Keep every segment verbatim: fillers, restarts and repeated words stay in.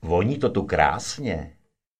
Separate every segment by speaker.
Speaker 1: Voní to tu krásně.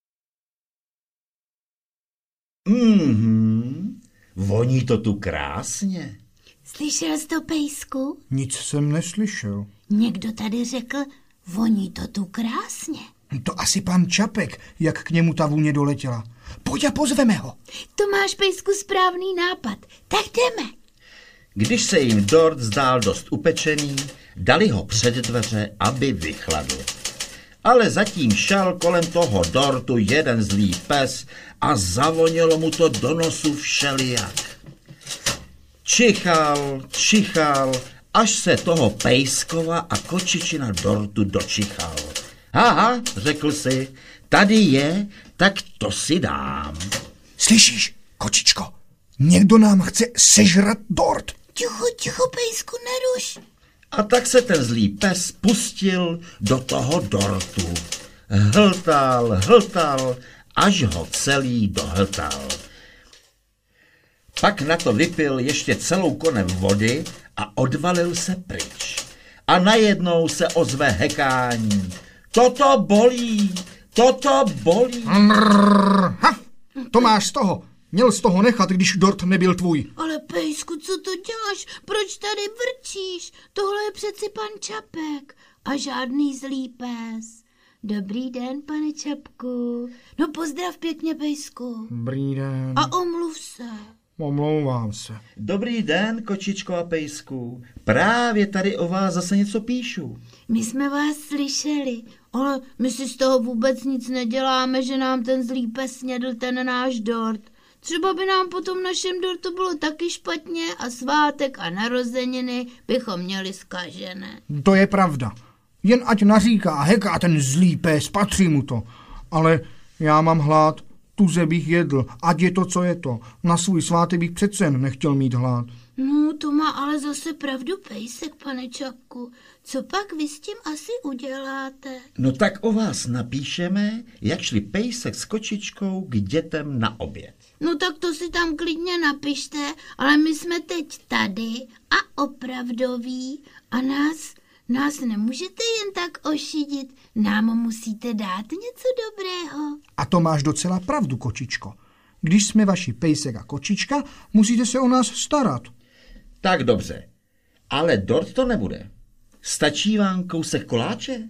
Speaker 1: Mhm, voní to tu krásně.
Speaker 2: Slyšel jsi to, Pejsku?
Speaker 3: Nic jsem neslyšel.
Speaker 2: Někdo tady řekl, voní to tu krásně.
Speaker 3: To asi pan Čapek, jak k němu ta vůně doletěla. Pojď a pozveme ho.
Speaker 2: To máš, Pejsku, správný nápad. Tak jdeme.
Speaker 1: Když se jim dort zdál dost upečený, dali ho před dveře, aby vychladl. Ale zatím šel kolem toho dortu jeden zlý pes a zavonilo mu to do nosu všelijak. Čichal, čichal, až se toho Pejskova a kočičina dortu dočichal. Aha, řekl si, tady je, tak to si dám.
Speaker 3: Slyšíš, kočičko? Někdo nám chce sežrat dort.
Speaker 2: Ticho, ticho, Pejsku, neruš.
Speaker 1: A tak se ten zlý pes pustil do toho dortu. Hltal, hltal, až ho celý dohltal. Pak na to vypil ještě celou konev vody a odvalil se pryč. A najednou se ozve hekání. Toto bolí, toto bolí.
Speaker 3: Ha, to máš z toho. Měl z toho nechat, když dort nebyl tvůj.
Speaker 2: Ale Pejsku, co to děláš? Proč tady vrčíš? Tohle je přeci pan Čapek a žádný zlý pes. Dobrý den, pane Čapku. No pozdrav pěkně, Pejsku.
Speaker 3: Dobrý den.
Speaker 2: A omluv se.
Speaker 3: Omlouvám se.
Speaker 1: Dobrý den, kočičko a Pejsku. Právě tady o vás zase něco píšu.
Speaker 2: My jsme vás slyšeli, ale my si z toho vůbec nic neděláme, že nám ten zlý pes snědl ten náš dort. Třeba by nám potom našem dortu bylo taky špatně a svátek a narozeniny bychom měli zkažené.
Speaker 3: To je pravda. Jen ať naříká a heká ten zlý pes, patří mu to. Ale já mám hlad, tuze bych jedl, ať je to, co je to. Na svůj svátek bych přece nechtěl mít hlad.
Speaker 2: No, to má ale zase pravdu Pejsek, pane Čapku. Co pak vy s tím asi uděláte?
Speaker 1: No tak o vás napíšeme, jak šli Pejsek s kočičkou k dětem na oběd.
Speaker 2: No tak to si tam klidně napište, ale my jsme teď tady a opravdoví a nás, nás nemůžete jen tak ošidit. Nám musíte dát něco dobrého.
Speaker 3: A to máš docela pravdu, kočičko. Když jsme vaši Pejsek a kočička, musíte se o nás starat.
Speaker 1: Tak dobře, ale dort to nebude. Stačí vám kousek koláče?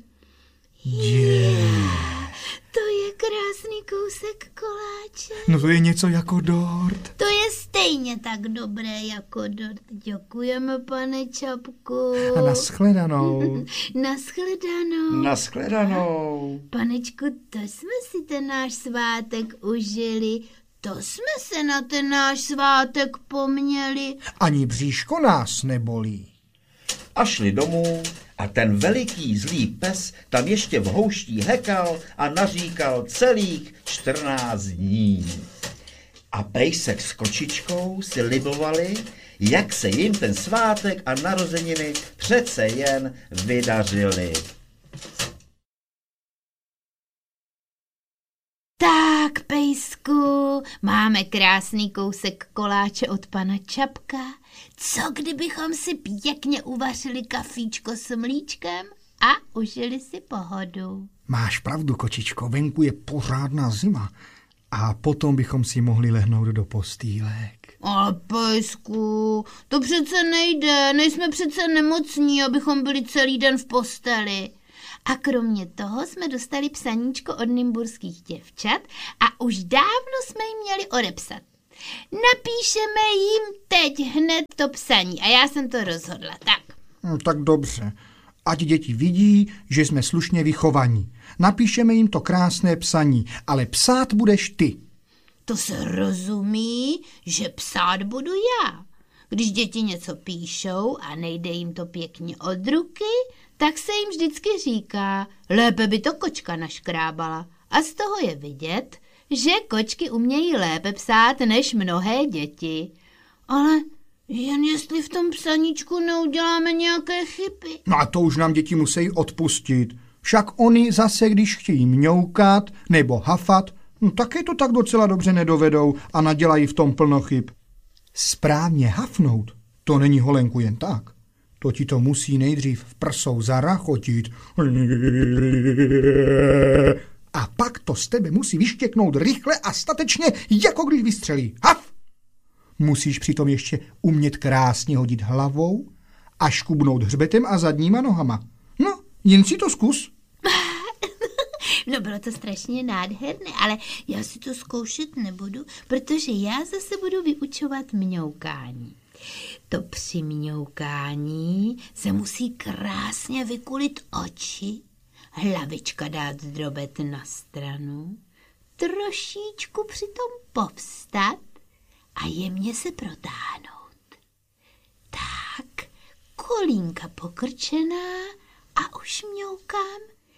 Speaker 3: Yeah.
Speaker 2: To je krásný kousek koláče.
Speaker 3: No to je něco jako dort.
Speaker 2: To je stejně tak dobré jako dort. Děkujeme, pane Čapku.
Speaker 3: A nashledanou.
Speaker 2: Nashledanou.
Speaker 1: Nashledanou.
Speaker 2: Panečku, to jsme si ten náš svátek užili. To jsme se na ten náš svátek poměli.
Speaker 3: Ani bříško nás nebolí.
Speaker 1: A šli domů a ten veliký zlý pes tam ještě v houští hekal a naříkal celých čtrnáct dní. A Pejsek s kočičkou si libovali, jak se jim ten svátek a narozeniny přece jen vydařily.
Speaker 2: Tak, Pejsku, máme krásný kousek koláče od pana Čapka. Co kdybychom si pěkně uvařili kafíčko s mlíčkem a užili si pohodu?
Speaker 3: Máš pravdu, kočičko, venku je pořádná zima. A potom bychom si mohli lehnout do postýlek.
Speaker 2: Ale Pejsku, to přece nejde, nejsme přece nemocní, abychom byli celý den v posteli. A kromě toho jsme dostali psaníčko od nymburských děvčat a už dávno jsme jim měli odepsat. Napíšeme jim teď hned to psaní a já jsem to rozhodla, tak.
Speaker 3: No, tak dobře. Ať děti vidí, že jsme slušně vychovaní. Napíšeme jim to krásné psaní, ale psát budeš ty.
Speaker 2: To se rozumí, že psát budu já. Když děti něco píšou a nejde jim to pěkně od ruky, tak se jim vždycky říká, lépe by to kočka naškrábala. A z toho je vidět, že kočky umějí lépe psát než mnohé děti. Ale jen jestli v tom psaníčku neuděláme nějaké chyby.
Speaker 3: No a to už nám děti musí odpustit. Však oni zase, když chtějí mňoukat nebo hafat, no také to tak docela dobře nedovedou a nadělají v tom plno chyb. Správně hafnout, to není holenku jen tak. to ti to musí nejdřív v prsou zarachotit. A pak to z tebe musí vyštěknout rychle a statečně, jako když vystřelí. Haf! Musíš přitom ještě umět krásně hodit hlavou a škubnout hřbetem a zadníma nohama. No, jen si to zkus.
Speaker 2: No bylo to strašně nádherné, ale já si to zkoušet nebudu, protože já zase budu vyučovat mňoukání. To při mňoukání se musí krásně vykulit oči, hlavička dát zdrobet na stranu, trošičku přitom povstat a jemně se protáhnout. Tak, kolínka pokrčená a už mňoukám.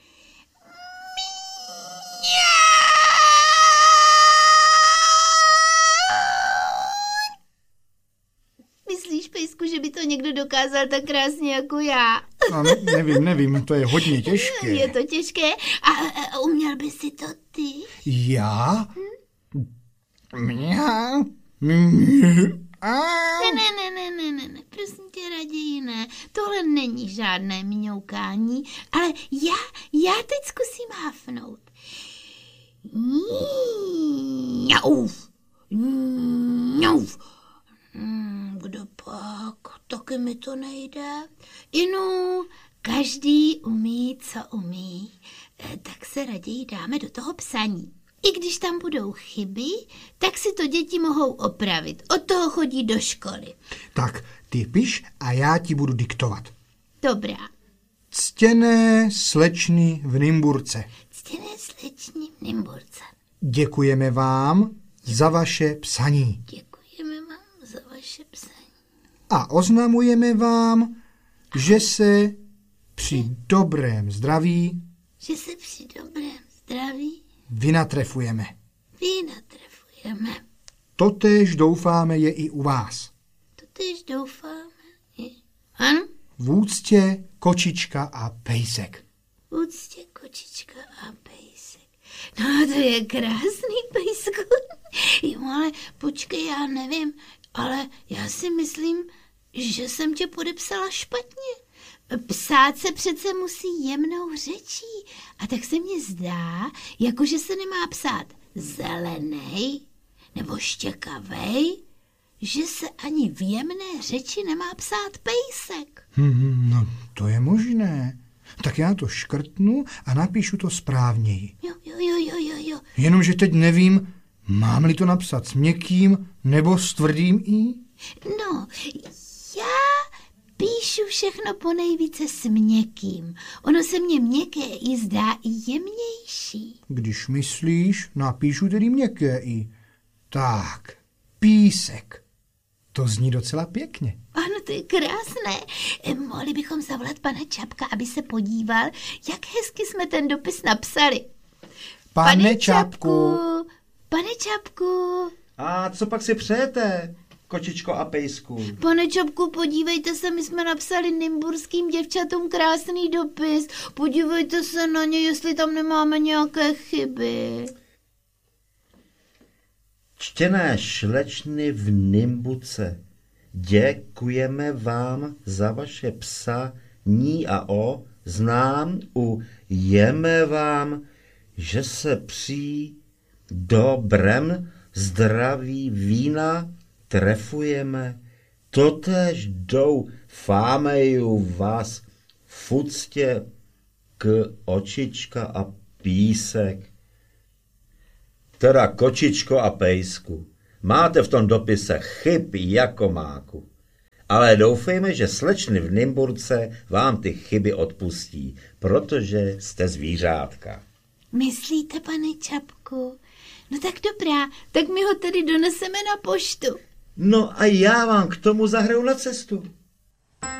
Speaker 2: Myslíš, Pejsku, že by to někdo dokázal tak krásně jako já?
Speaker 3: No, ne, nevím, nevím, to je hodně těžké.
Speaker 2: Je to těžké. A, a uměl by si to ty?
Speaker 3: Já? Mňau?
Speaker 2: Ne, ne, ne, ne, ne, ne, ne, prosím tě, raději ne. Tohle není žádné mňoukání, ale já, já teď zkusím hafnout. Mňauf, mňauf. Kdo pak? Taky mi to nejde. Inu, každý umí, co umí, tak se raději dáme do toho psaní. I když tam budou chyby, tak si to děti mohou opravit. Od toho chodí do školy.
Speaker 3: Tak, ty piš a já ti budu diktovat.
Speaker 2: Dobrá.
Speaker 3: Ctěné slečny v Nymburce.
Speaker 2: Ctěné slečny v Nymburce.
Speaker 3: Děkujeme vám za vaše psaní.
Speaker 2: Děkujeme vám za vaše psaní.
Speaker 3: A oznamujeme vám, že se při dobrém zdraví
Speaker 2: Že se při dobrém zdraví
Speaker 3: vynatrefujeme.
Speaker 2: vynatrefujeme.
Speaker 3: Totéž doufáme je i u vás.
Speaker 2: Totež doufáme. Je. Ano?
Speaker 3: V úctě Kočička a Pejsek.
Speaker 2: Úctě Kočička a Pejsek. No, to je krásný, Pejsku. Jo, ale počkej, já nevím, ale já si myslím, že jsem tě podepsala špatně. Psát se přece musí jemnou řečí. A tak se mně zdá, jako že se nemá psát zelenej nebo štěkavej, že se ani v jemné řeči nemá psát Pejsek.
Speaker 3: Hmm, no, to je možné. Tak já to škrtnu a napíšu to správněji.
Speaker 2: Jo, jo, jo, jo, jo, jo.
Speaker 3: Jenomže teď nevím, mám-li to napsat s měkkým nebo s tvrdým i?
Speaker 2: No, já píšu všechno ponejvíce s měkkým. Ono se mně měkké i zdá i jemnější.
Speaker 3: Když myslíš, napíšu tedy měkké i. Tak, Písek. To zní docela pěkně.
Speaker 2: Ano, to je krásné. Eh, Mohli bychom zavolat pana Čapka, aby se podíval, jak hezky jsme ten dopis napsali.
Speaker 3: Pane Čapku.
Speaker 2: Pane Čapku.
Speaker 1: A co pak si přejete, Kočičko a Pejsku?
Speaker 2: Pane Čapku, podívejte se, my jsme napsali nymburským děvčatům krásný dopis. Podívejte se na ně, jestli tam nemáme nějaké chyby.
Speaker 1: Čtěné šlečny v Nymbuce, děkujeme vám za vaše psaní a o, znám u jeme vám, že se při dobrém zdraví vína trefujeme, totéž doufámeju vás v úctě k Očička a Písek. Teda Kočičko a Pejsku, máte v tom dopise chyb jako máku, ale doufejme, že slečny v Nymburce vám ty chyby odpustí, protože jste zvířátka.
Speaker 2: Myslíte, pane Čapku? No tak dobrá, tak my ho tedy doneseme na poštu.
Speaker 1: No a já vám k tomu zahraju na cestu.